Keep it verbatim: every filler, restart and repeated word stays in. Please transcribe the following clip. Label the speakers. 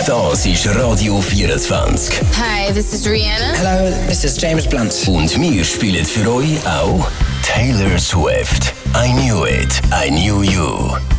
Speaker 1: Das ist Radio vierundzwanzig.
Speaker 2: Hi, this is Rihanna.
Speaker 3: Hello, this is James Blunt.
Speaker 1: Und wir spielen für euch auch Taylor Swift. I Knew It, I Knew You.